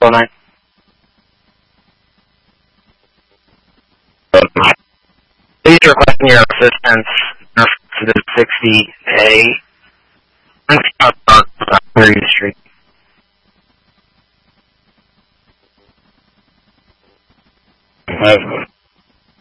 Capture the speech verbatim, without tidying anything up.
oh nine. Please request your assistance to the sixty A on South thirtieth Street. Uh,